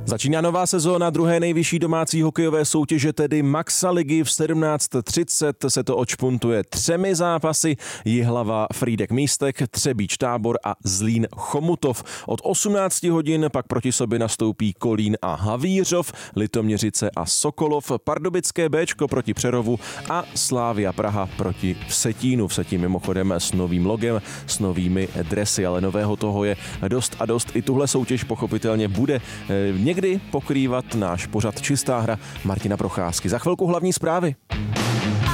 Začíná nová sezóna druhé nejvyšší domácí hokejové soutěže, tedy Maxa ligy. V 17:30 se to odšpuntuje 3 zápasy: Jihlava Frýdek Místek, Třebíč Tábor a Zlín Chomutov. Od 18 hodin pak proti sobě nastoupí Kolín a Havířov, Litoměřice a Sokolov, Pardubické Béčko proti Přerovu a Slavia Praha proti Vsetínu. Vsetín mimochodem s novým logem, s novými dresy, ale nového toho je dost a dost. I tuhle soutěž pochopitelně bude někdy pokrývat náš pořad Čistá hra Martina Procházky. Za chvilku hlavní zprávy.